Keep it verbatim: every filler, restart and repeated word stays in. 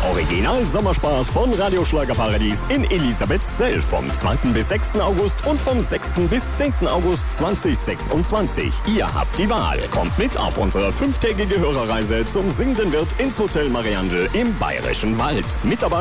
Original Sommerspaß von Radio Schlagerparadies in Elisabethzell vom zweiten bis sechsten August und vom sechsten bis zehnten August zweitausendsechsundzwanzig. Ihr habt die Wahl. Kommt mit auf unsere fünftägige Hörerreise zum Singenden Wirt ins Hotel Mariandel im Bayerischen Wald. Mit dabei